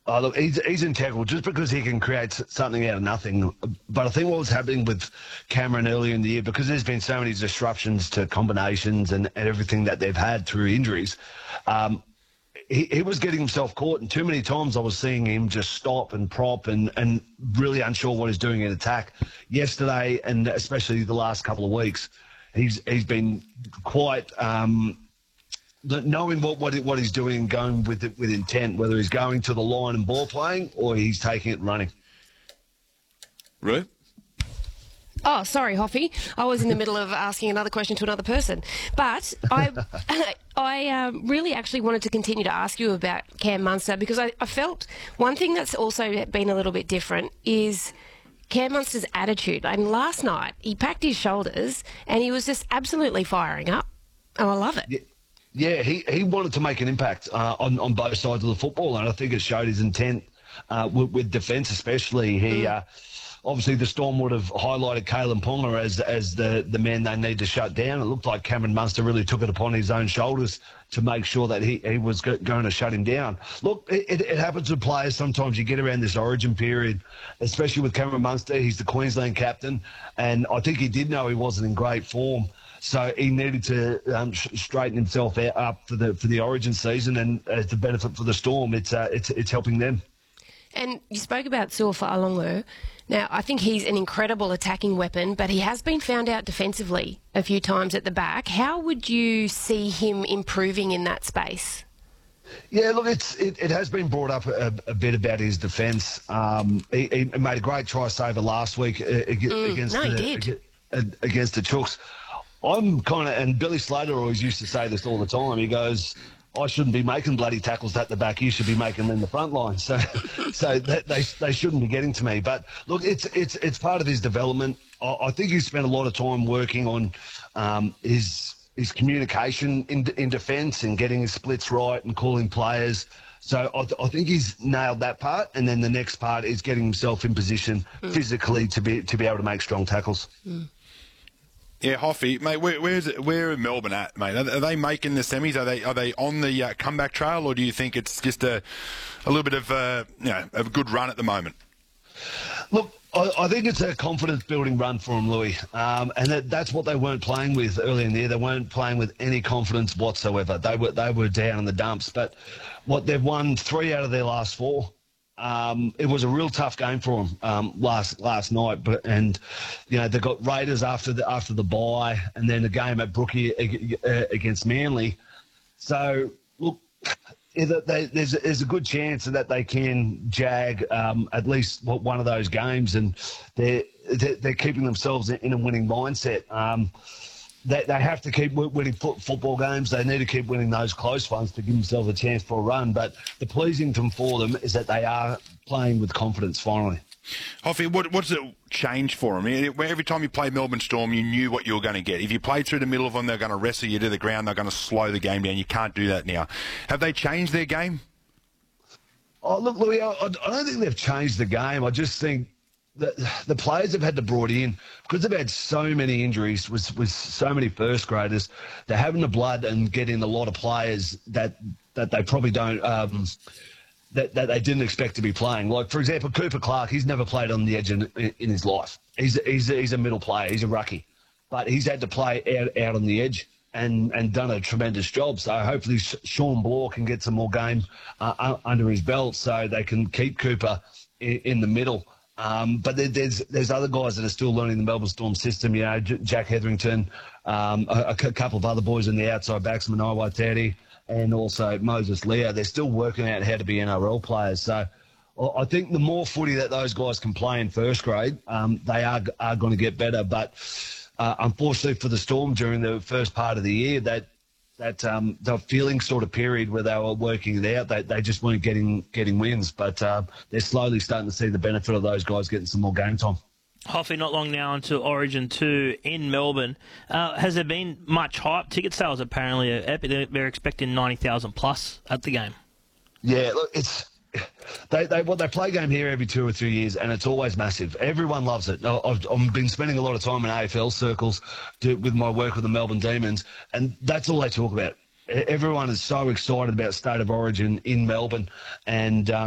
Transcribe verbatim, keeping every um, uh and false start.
Oh, look, he's, he's integral just because he can create s- something out of nothing. But I think what was happening with Cameron earlier in the year, because there's been so many disruptions to combinations and, and everything that they've had through injuries, um, he, he was getting himself caught. And too many times I was seeing him just stop and prop and, and really unsure what he's doing in attack. Yesterday, and especially the last couple of weeks, he's he's been quite... Um, the- knowing what what, he- what he's doing and going with it with intent, whether he's going to the line and ball playing or he's taking it and running. Really? Oh, sorry, Hoffy. I was in the middle of asking another question to another person. But I I um, really actually wanted to continue to ask you about Cam Munster because I, I felt one thing that's also been a little bit different is Cam Munster's attitude. And last night, he packed his shoulders and he was just absolutely firing up. Oh, I love it. Yeah. Yeah, he, he wanted to make an impact uh, on, on both sides of the football, and I think it showed his intent uh, with, with defence especially. He uh, obviously the Storm would have highlighted Kalen Ponga as as the, the man they need to shut down. It looked like Cameron Munster really took it upon his own shoulders to make sure that he, he was go- going to shut him down. Look, it, it, it happens with players. Sometimes you get around this origin period, especially with Cameron Munster. He's the Queensland captain, and I think he did know he wasn't in great form. So he needed to um, sh- straighten himself out, up for the for the Origin season, and as the benefit for the Storm, it's uh, it's it's helping them. And you spoke about Suafa-Alongo. Now, I think he's an incredible attacking weapon, but he has been found out defensively a few times at the back. How would you see him improving in that space? Yeah, look, it's it, it has been brought up a, a bit about his defence. Um, he, he made a great try saver last week uh, ag- Mm, against no, the he did. ag- against the Chooks. I'm kind of, and Billy Slater always used to say this all the time. He goes, I shouldn't be making bloody tackles at the back. You should be making them in the front line. So, so that, they they shouldn't be getting to me. But look, it's it's it's part of his development. I, I think he's spent a lot of time working on um, his his communication in in defence and getting his splits right and calling players. So I, th- I think he's nailed that part, and then the next part is getting himself in position mm. physically to be to be able to make strong tackles. Mm. Yeah, Hoffy, mate. Where, where's it, where are Melbourne at, mate? Are, are they making the semis? Are they are they on the uh, comeback trail, or do you think it's just a a little bit of uh, you know a good run at the moment? Look, I, I think it's a confidence-building run for them, Louis, um, and that, that's what they weren't playing with early in the year. They weren't playing with any confidence whatsoever. They were they were down in the dumps. But what they've won three out of their last four. Um, it was a real tough game for them um, last last night, but and you know they got Raiders after the after the bye, and then a game at Brookie uh, against Manly. So look, they, there's there's a good chance that they can jag um, at least one of those games, and they're they're keeping themselves in a winning mindset. Um, They, they have to keep winning football games. They need to keep winning those close ones to give themselves a chance for a run. But the pleasing thing for them is that they are playing with confidence finally. Hoffy, what, what's it changed for them? Every time you played Melbourne Storm, you knew what you were going to get. If you played through the middle of them, they're going to wrestle you to the ground. They're going to slow the game down. You can't do that now. Have they changed their game? Oh, look, Louis, I, I don't think they've changed the game. I just think The, the players have had to brought in because they've had so many injuries with, with so many first graders. They're having the blood and getting a lot of players that that they probably don't um, that, that they didn't expect to be playing. Like for example, Cooper Clark, he's never played on the edge in, in his life. He's he's he's a middle player. He's a rookie, but he's had to play out out on the edge and and done a tremendous job. So hopefully Sean Bloor can get some more game uh, under his belt so they can keep Cooper in, in the middle. Um, but there, there's there's other guys that are still learning the Melbourne Storm system. You know, J- Jack Hetherington, um, a, a couple of other boys in the outside backs, Manai Waiteri, and also Moses Leo. They're still working out how to be N R L players. So I think the more footy that those guys can play in first grade, um, they are are going to get better. But uh, unfortunately for the Storm, during the first part of the year, that that um, the feeling sort of period where they were working it out, they, they just weren't getting getting wins. But uh, they're slowly starting to see the benefit of those guys getting some more game time. Hoffy, not long now until Origin two in Melbourne. Uh, has there been much hype? Ticket sales apparently are epic. They're expecting ninety thousand plus at the game. Yeah, look, it's they they well, they play a game here every two or three years, and it's always massive. Everyone loves it. I've, I've been spending a lot of time in A F L circles to, with my work with the Melbourne Demons, and that's all they talk about. Everyone is so excited about State of Origin in Melbourne, and um,